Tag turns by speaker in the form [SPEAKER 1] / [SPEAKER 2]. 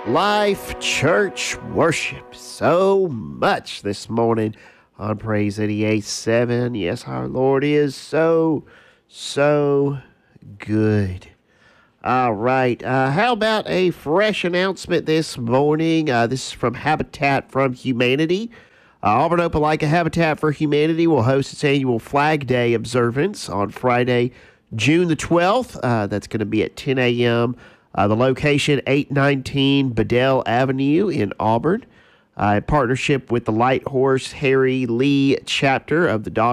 [SPEAKER 1] Life Church worship so much this morning on Praise 88.7. Yes, our Lord is so good. All right. How about a fresh announcement this morning? This is from Habitat for Humanity. Auburn Opelika Habitat for Humanity will host its annual Flag Day observance on Friday, June the 12th. That's going to be at 10 a.m. The location, 819 Bedell Avenue in Auburn. In partnership with the Light Horse Harry Lee chapter of the